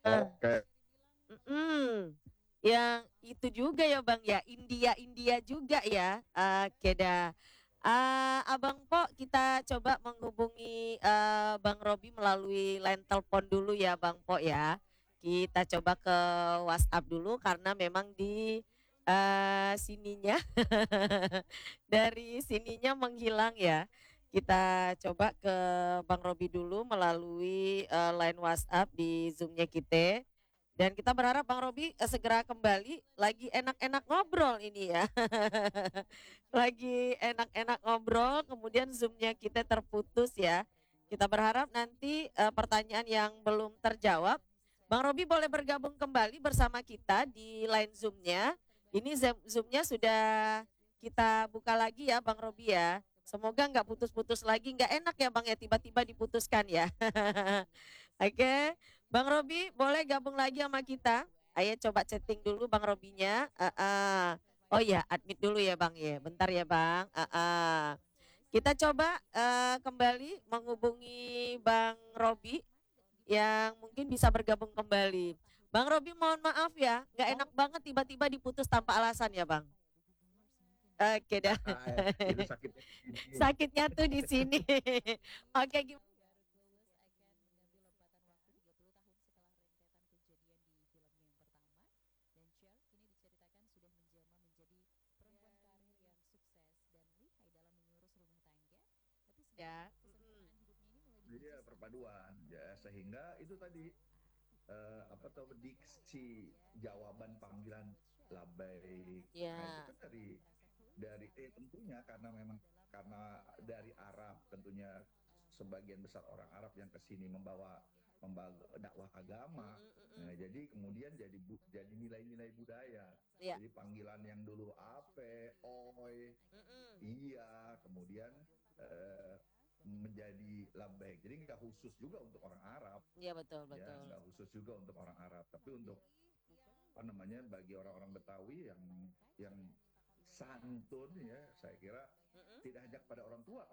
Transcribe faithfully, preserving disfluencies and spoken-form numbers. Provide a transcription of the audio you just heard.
Ah. Oke. Mhm. Yang itu juga ya, Bang, ya, India-India juga ya? Oke dah. Eee, Abang Po kita coba menghubungi, eee, Bang Robby melalui line telepon dulu ya, Bang Po ya. Kita coba ke WhatsApp dulu karena memang di, eee, sininya dari sininya menghilang ya. Kita coba ke Bang Robby dulu melalui, eee, line WhatsApp di Zoom-nya kita, dan kita berharap Bang Robby, eee, segera kembali, lagi enak-enak ngobrol ini ya. Lagi enak-enak ngobrol kemudian Zoom-nya kita terputus ya. Kita berharap nanti, eee, pertanyaan yang belum terjawab, Bang Robby boleh bergabung kembali bersama kita di line Zoom-nya. Ini zem Zoom-nya sudah kita buka lagi ya, Bang Robby ya. Semoga nggak putus-putus lagi, nggak enak ya, Bang, ya tiba-tiba diputuskan ya. Oke, Bang Robby boleh gabung lagi sama kita. Ayo coba chatting dulu Bang Robby-nya, heeh. Oh iya admit dulu ya, Bang, ya, bentar ya, Bang, heeh. Kita coba, eee, kembali menghubungi Bang Robby yang mungkin bisa bergabung kembali. Bang Robby mohon maaf ya, nggak enak banget tiba-tiba diputus tanpa alasan ya, Bang. Oke dah. Itu sakitnya di sini. Sakitnya tuh di sini. Oke gim Ya, mhm. Iya perpaduan, ya sehingga itu tadi, eee, apa tuh, diksi jawaban panggilan labbaik. Nah itu Iya. kan dari dari eh, tentunya karena memang karena dari Arab tentunya sebagian besar orang Arab yang ke sini membawa membawa dakwah agama. Mhm Nah mhm. jadi kemudian jadi bu jadi nilai-nilai budaya. Iya. Jadi panggilan yang dulu ape, oy, Mhm. iya, kemudian, eee, menjadi labbaik. Jadi nggak khusus juga untuk orang Arab, Iya betul ya, betul. nggak khusus juga untuk orang Arab, tapi untuk apa namanya, bagi orang-orang Betawi yang yang santun ya, saya kira Mhm. tidak hanya kepada orang tua